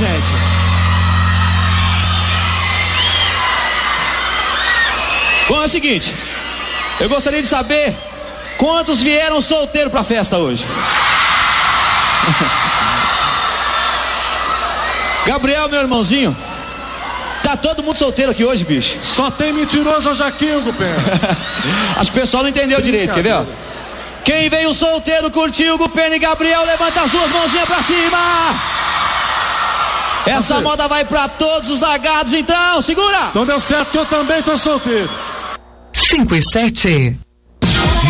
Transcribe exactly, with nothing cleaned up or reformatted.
gente? Bom, é o seguinte, eu gostaria de saber quantos vieram solteiros pra festa hoje. Gabriel, meu irmãozinho, tá todo mundo solteiro aqui hoje, bicho. Só tem mentiroso ao Jaquinho, Gupena. Acho que o pessoal não entendeu direito, quer ver? Ó? Quem veio solteiro, curtiu, Gupena e Gabriel, levanta as duas mãozinhas pra cima. Essa Você. moda vai pra todos os largados, então, segura. Então deu certo que eu também tô solteiro. cinco e sete.